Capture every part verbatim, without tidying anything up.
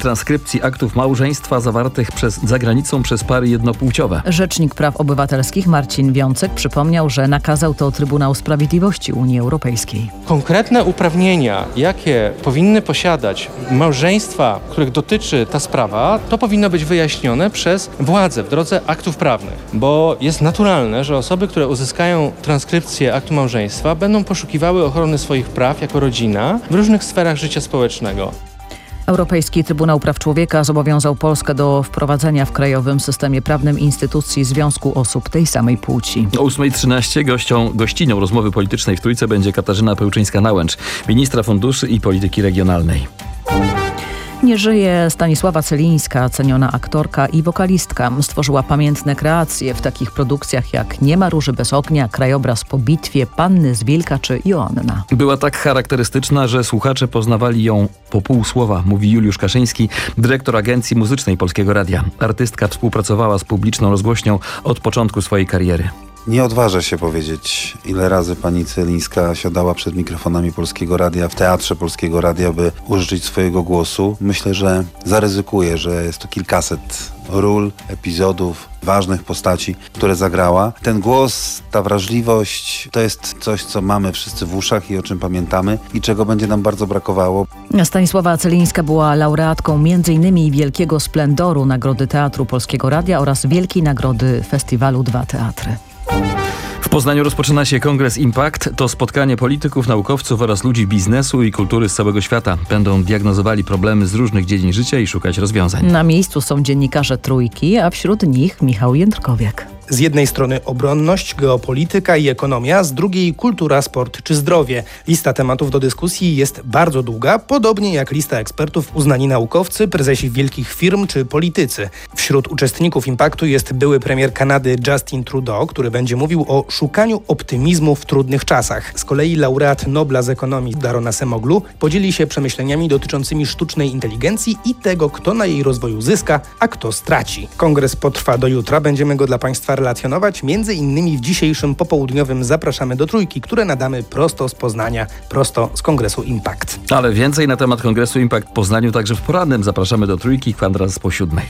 transkrypcji aktów małżeństwa zawartych przez, za granicą przez pary jednopłciowe. Rzecznik Praw Obywatelskich Marcin Wiącek przypomniał, że nakazał to Trybunał Sprawiedliwości Unii Europejskiej. Konkretne uprawnienia, jakie powinny posiadać małżeństwa, których dotyczy ta sprawa, to powinno być wyjaśnione przez władze w drodze aktów prawnych, bo jest naturalne, że osoby, które uzyskają transkrypcję aktu małżeństwa, będą poszukiwały ochrony swoich praw jako rodzina w różnych sferach życia społecznego. Europejski Trybunał Praw Człowieka zobowiązał Polskę do wprowadzenia w krajowym systemie prawnym instytucji Związku Osób tej samej płci. O ósma trzynaście gością, gościnią rozmowy politycznej w Trójce będzie Katarzyna Pełczyńska-Nałęcz, ministra funduszy i polityki regionalnej. Nie żyje Stanisława Celińska, ceniona aktorka i wokalistka. Stworzyła pamiętne kreacje w takich produkcjach jak Nie ma róży bez ognia, Krajobraz po bitwie, Panny z Wilka czy Joanna. Była tak charakterystyczna, że słuchacze poznawali ją po pół słowa, mówi Juliusz Kaszyński, dyrektor Agencji Muzycznej Polskiego Radia. Artystka współpracowała z publiczną rozgłośnią od początku swojej kariery. Nie odważę się powiedzieć, ile razy pani Celińska siadała przed mikrofonami Polskiego Radia, w Teatrze Polskiego Radia, by użyć swojego głosu. Myślę, że zaryzykuję, że jest to kilkaset ról, epizodów, ważnych postaci, które zagrała. Ten głos, ta wrażliwość, to jest coś, co mamy wszyscy w uszach i o czym pamiętamy i czego będzie nam bardzo brakowało. Stanisława Celińska była laureatką między innymi Wielkiego Splendoru Nagrody Teatru Polskiego Radia oraz Wielkiej Nagrody Festiwalu Dwa Teatry. W Poznaniu rozpoczyna się Kongres Impact. To spotkanie polityków, naukowców oraz ludzi biznesu i kultury z całego świata. Będą diagnozowali problemy z różnych dziedzin życia i szukać rozwiązań. Na miejscu są dziennikarze Trójki, a wśród nich Michał Jędrkowiak. Z jednej strony obronność, geopolityka i ekonomia, z drugiej kultura, sport czy zdrowie. Lista tematów do dyskusji jest bardzo długa, podobnie jak lista ekspertów uznani naukowcy, prezesi wielkich firm czy politycy. Wśród uczestników Impaktu jest były premier Kanady Justin Trudeau, który będzie mówił o szukaniu optymizmu w trudnych czasach. Z kolei laureat Nobla z ekonomii Daron Acemoglu podzieli się przemyśleniami dotyczącymi sztucznej inteligencji i tego, kto na jej rozwoju zyska, a kto straci. Kongres potrwa do jutra, będziemy go dla Państwa relacjonować. Między innymi w dzisiejszym popołudniowym Zapraszamy do Trójki, które nadamy prosto z Poznania, prosto z Kongresu Impact. Ale więcej na temat Kongresu Impact w Poznaniu także w porannym Zapraszamy do Trójki, kwadras po siódmej.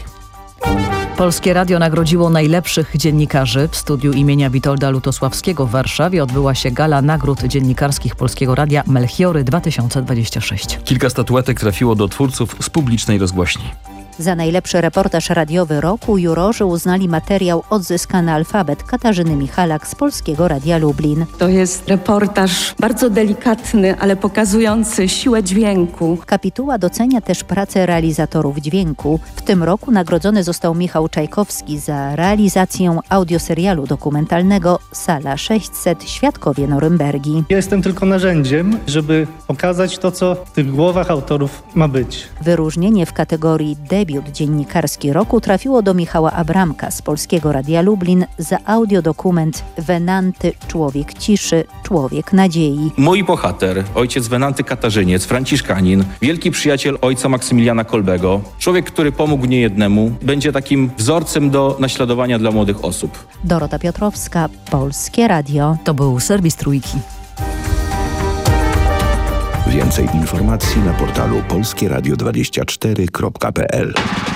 Polskie Radio nagrodziło najlepszych dziennikarzy. W studiu imienia Witolda Lutosławskiego w Warszawie odbyła się gala nagród dziennikarskich Polskiego Radia Melchiory dwa tysiące dwadzieścia sześć. Kilka statuetek trafiło do twórców z publicznej rozgłośni. Za najlepszy reportaż radiowy roku jurorzy uznali materiał Odzyskany alfabet Katarzyny Michalak z Polskiego Radia Lublin. To jest reportaż bardzo delikatny, ale pokazujący siłę dźwięku. Kapituła docenia też pracę realizatorów dźwięku. W tym roku nagrodzony został Michał Czajkowski za realizację audioserialu dokumentalnego Sala sześćset – Świadkowie Norymbergi. Ja jestem tylko narzędziem, żeby pokazać to, co w tych głowach autorów ma być. Wyróżnienie w kategorii debiut dziennikarski roku trafiło do Michała Abramka z Polskiego Radia Lublin za audiodokument Wenanty – Człowiek ciszy, człowiek nadziei. Mój bohater, ojciec Wenanty Katarzyniec, franciszkanin, wielki przyjaciel ojca Maksymiliana Kolbego, człowiek, który pomógł niejednemu, będzie takim wzorcem do naśladowania dla młodych osób. Dorota Piotrowska, Polskie Radio. To był serwis Trójki. Więcej informacji na portalu polskie radio dwadzieścia cztery kropka p l.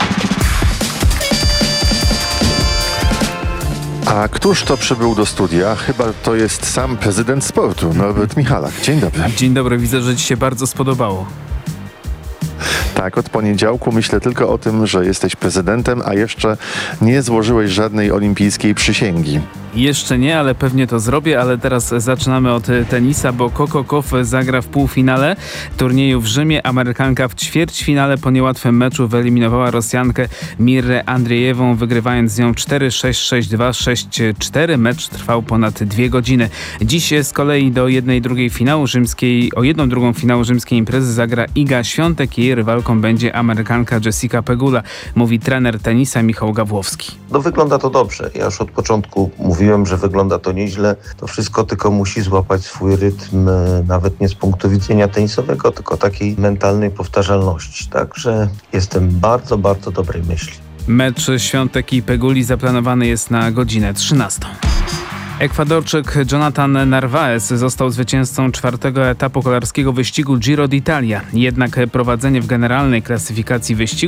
A któż to przybył do studia? Chyba to jest sam prezydent sportu, Norbert Michalak. Dzień dobry. Dzień dobry, widzę, że ci się bardzo spodobało. Tak, od poniedziałku myślę tylko o tym, że jesteś prezydentem, a jeszcze nie złożyłeś żadnej olimpijskiej przysięgi. Jeszcze nie, ale pewnie to zrobię, ale teraz zaczynamy od tenisa, bo Coco Gauff zagra w półfinale turnieju w Rzymie. Amerykanka w ćwierćfinale po niełatwym meczu wyeliminowała Rosjankę Mirrę Andrzejewą, wygrywając z nią cztery sześć, sześć dwa, sześć cztery. Mecz trwał ponad dwie godziny. Dziś z kolei do jednej drugiej finału rzymskiej, o jedną drugą finału rzymskiej imprezy zagra Iga Świątek. Jej rywalką będzie Amerykanka Jessica Pegula, mówi trener tenisa Michał Gawłowski. No wygląda to dobrze. Ja już od początku mówiłem, że wygląda to nieźle. To wszystko tylko musi złapać swój rytm, nawet nie z punktu widzenia tenisowego, tylko takiej mentalnej powtarzalności. Także jestem bardzo, bardzo dobrej myśli. Mecz Świątek i Peguli zaplanowany jest na godzinę trzynastą. Ekwadorczyk Jonathan Narvaez został zwycięzcą czwartego etapu kolarskiego wyścigu Giro d'Italia. Jednak prowadzenie w generalnej klasyfikacji wyścigu